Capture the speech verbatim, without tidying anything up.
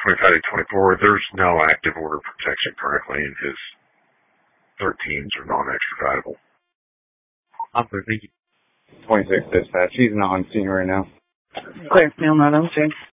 twenty-five to twenty-four, there's no active order protection currently, and his thirteens are non-extraditable. Officer, thank you. twenty-six dispatch. He's not on scene right now. Clear. Mail not on scene.